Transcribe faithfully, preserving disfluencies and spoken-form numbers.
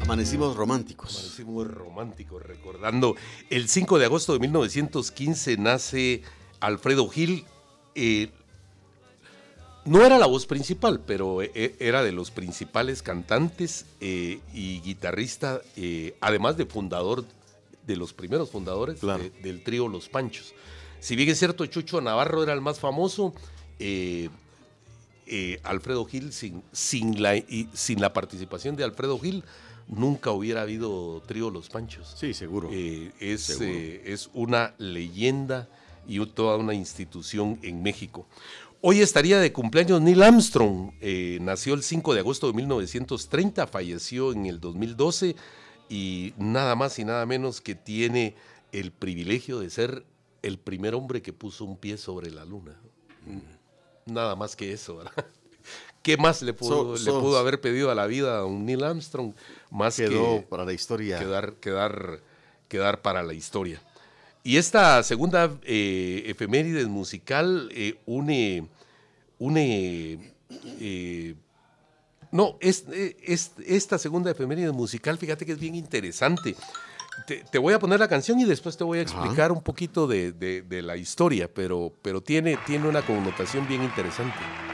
Amanecimos románticos. Amanecimos románticos, recordando. El cinco de agosto de mil novecientos quince nace Alfredo Gil. Eh, no era la voz principal, pero eh, era de los principales cantantes eh, y guitarrista, eh, además de fundador, de los primeros fundadores claro. de, del trío Los Panchos. Si bien es cierto, Chucho Navarro era el más famoso, eh, eh, Alfredo Gil, sin, sin, la, y, sin la participación de Alfredo Gil, nunca hubiera habido trío Los Panchos. Sí, seguro. Eh, es, seguro. Eh, es una leyenda y toda una institución en México. Hoy estaría de cumpleaños Neil Armstrong. Eh, nació el cinco de agosto de mil novecientos treinta, falleció en el dos mil doce y nada más y nada menos que tiene el privilegio de ser el primer hombre que puso un pie sobre la luna. Mm. Nada más que eso, ¿verdad? ¿Qué más le pudo, so, so, le pudo haber pedido a la vida a un Neil Armstrong? Más quedó que para la historia. Quedar, quedar, quedar para la historia. Y esta segunda eh, efemérides musical eh, une, une eh, no, es, es, esta segunda efeméride musical, fíjate que es bien interesante. Te, te voy a poner la canción y después te voy a explicar Ajá. un poquito de, de, de la historia, pero, pero tiene, tiene una connotación bien interesante.